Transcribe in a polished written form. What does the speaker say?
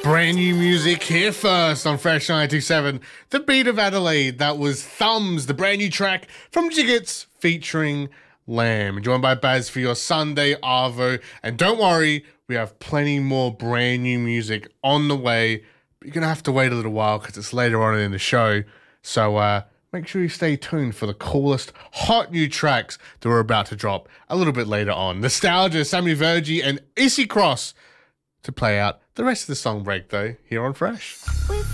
Brand new music here first on Fresh 927. The Beat of Adelaide. That was Thumbs, the brand new track from Jiggets featuring Lamb. Joined by Baz for your Sunday Arvo. And don't worry, we have plenty more brand new music on the way. But you're going to have to wait a little while because it's later on in the show. So make sure you stay tuned for the coolest, hot new tracks that we're about to drop a little bit later on. Nostalgia, Sammy Vergi and Issy Cross to play out the rest of the song break, though, here on Fresh.